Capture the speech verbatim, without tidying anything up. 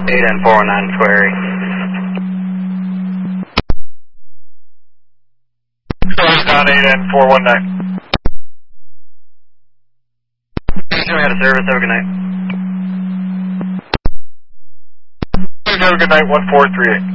eight N four one nine query. Down eight N four one nine. We had a service, have a good night. Have a good night, one four three eight.